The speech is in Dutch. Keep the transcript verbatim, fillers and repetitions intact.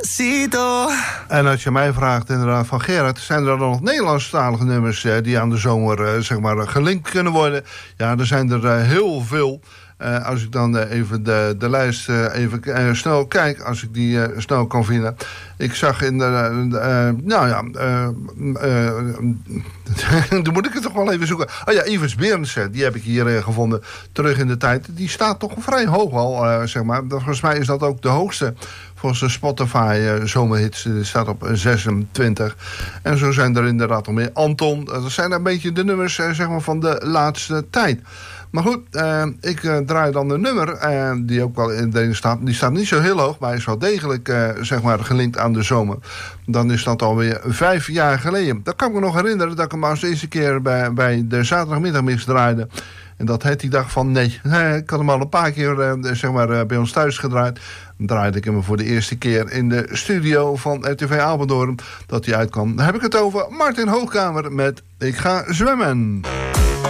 Despacito. En als je mij vraagt, inderdaad, van Gerard, zijn er dan nog Nederlandstalige nummers eh, die aan de zomer uh, zeg maar gelinkt kunnen worden? Ja, er zijn er uh, heel veel. Uh, als ik dan uh, even de, de lijst uh, even uh, snel kijk, als ik die uh, snel kan vinden. Ik zag in de, uh, uh, nou ja, uh, uh, dan moet ik het toch wel even zoeken. Oh ja, Ivers Berendsen, die heb ik hier uh, gevonden terug in de tijd. Die staat toch vrij hoog al, uh, zeg maar. Volgens mij is dat ook de hoogste. Volgens de Spotify uh, zomerhits uh, staat op zesentwintig. En zo zijn er inderdaad al meer. Anton, dat zijn een beetje de nummers uh, zeg maar van de laatste tijd. Maar goed, uh, ik uh, draai dan een nummer uh, die ook wel in deze staat. Die staat niet zo heel hoog, maar is wel degelijk uh, zeg maar gelinkt aan de zomer. Dan is dat alweer vijf jaar geleden. Dat kan ik me nog herinneren dat ik hem als eerste keer bij, bij de zaterdagmiddagmix draaide. En dat heet die dag van nee. Ik had hem al een paar keer uh, zeg maar, uh, bij ons thuis gedraaid. Dan draaide ik hem voor de eerste keer in de studio van R T V Apeldoorn dat hij uitkwam. Dan heb ik het over Martin Hoogkamer met Ik ga zwemmen.